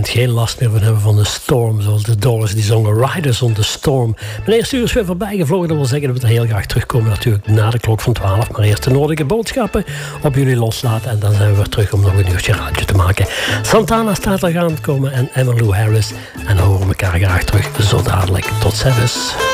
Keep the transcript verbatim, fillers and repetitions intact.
moment geen last meer van hebben van de storm. Zoals de Doors die zongen Riders on the Storm. Mijn eerste uur is weer voorbij gevlogen. Dat wil zeggen dat we er heel graag terugkomen. Natuurlijk na de klok van twaalf. Maar eerst de nodige boodschappen op jullie loslaten. En dan zijn we weer terug om nog een uurtje radio te maken. Santana staat er aan het komen en Emmylou Harris. En dan horen we elkaar graag terug zo dadelijk. Tot ziens.